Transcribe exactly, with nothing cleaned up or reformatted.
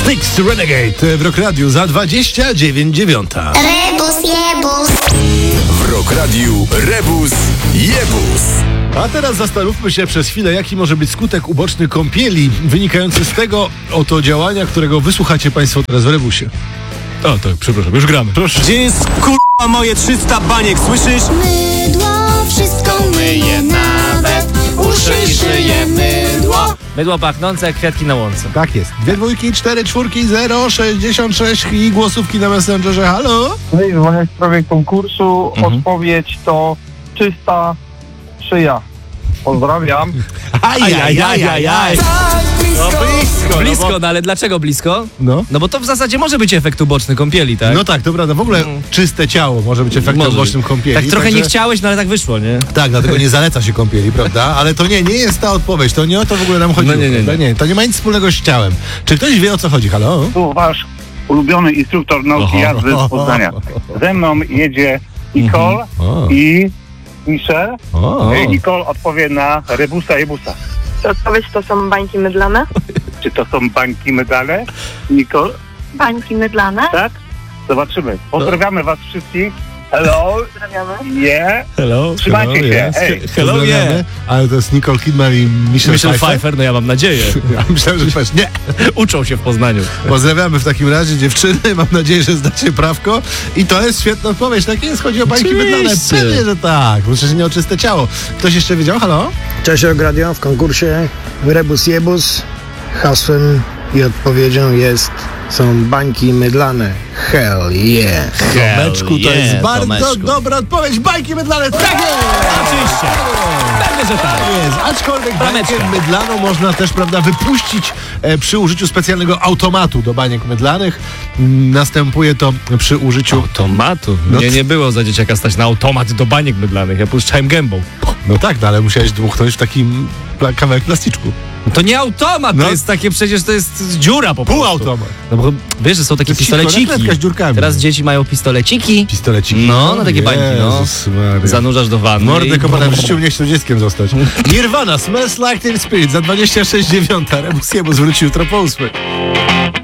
Styx Renegade w Rock Radiu za dwadzieścia dziewięć dziewiąta. Rebus jebus. W Rock Radiu Rebus jebus. A teraz zastanówmy się przez chwilę, jaki może być skutek uboczny kąpieli wynikający z tego oto działania, którego wysłuchacie Państwo teraz w Rebusie. O, tak, przepraszam, już gramy. Proszę. Gdzie jest k***a moje trzysta baniek, słyszysz? Mydło wszystko myje, nawet uszy i szyję. Mydło. Mydło pachnące jak kwiatki na łące. Tak jest. Dwie dwójki, cztery czwórki, zero, sześćdziesiąt sześć i głosówki na Messengerze. Halo? No i w sprawie konkursu Mhm. odpowiedź to czysta szyja. Pozdrawiam. Ajajajajaj. No blisko. Blisko, No, no ale dlaczego blisko? no. No bo to w zasadzie może być efekt uboczny kąpieli, tak? no tak, to prawda. W ogóle czyste ciało może być efektem Może ubocznym kąpieli. Tak trochę także- nie chciałeś, no ale tak wyszło, nie? Tak, dlatego nie zaleca się kąpieli, prawda? Ale to nie, nie jest ta odpowiedź. To nie o to w ogóle nam chodziło. No nie, nie, nie. prawda? nie. To nie ma nic wspólnego z ciałem. Czy ktoś wie, o co chodzi? Halo? Tu wasz ulubiony instruktor nauki Oho. jazdy z Poznania. Ze mną jedzie Nicole O. i Michelle. O. Ej, Nicole odpowie na rebusa i busa. To odpowiedź to są bańki mydlane? Czy to są bańki medale? Nicole, Bańki mydlane? tak? Zobaczymy. Pozdrawiamy was wszystkich. Hello, Pozdrawiamy. yeah. Hello. Trzymajcie Hello, się. yes. Hej. Hello, Pozdrawiamy. yeah. Ale to jest Nicole Kidman i Michelle, Michelle Pfeiffer. Pfeiffer, no ja mam nadzieję. Ja myślałem, że powiesz nie. Uczą się w Poznaniu. Pozdrawiamy w takim razie dziewczyny. Mam nadzieję, że zdacie prawko. I to jest świetna odpowiedź. Tak jest, chodzi o bańki Oczywiście. mydlane. Pewnie, że tak. Muszę się nie o czyste ciało. Ktoś jeszcze wiedział? Halo? Cześć Rock Radio, w konkursie Rebus Jebus hasłem i odpowiedzią jest są bańki mydlane. Hell yeah. Tomeczku, to yeah, jest bardzo Tomeczku. dobra odpowiedź. Bańki mydlane. Tak jest! Oczywiście. Pewnie, że tak. Jest. Aczkolwiek bańkę Brameczka. mydlaną można też, prawda, wypuścić e, przy użyciu specjalnego automatu do baniek mydlanych. Mm, Następuje to przy użyciu... Automatu. No Mnie t- nie było za dzieciaka stać na automat do baniek mydlanych. Ja puszczałem gębą. No tak, no ale musiałeś dmuchnąć w takim pla- kawałek plasticzku. To nie automat, No. to jest takie przecież, to jest dziura po prostu. Półautomat. No bo wiesz, że są takie To jest pistoleciki. sikora z dziurkami. Teraz dzieci mają pistoleciki. Pistoleciki. No, na takie bańki, no. Jezus Maria. Zanurzasz do wanny. Mordę i- kopana w życiu nie chciał dzieckiem zostać. Nirvana, Smells Like Teen Spirit za dwadzieścia sześć dziewiąta. Rebus Jebus wróci jutro po ósmej.